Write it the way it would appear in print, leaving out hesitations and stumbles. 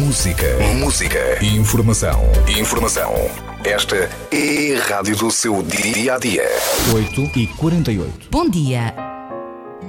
Música. Informação. Esta é a rádio do seu dia a dia. 8h48. Bom dia.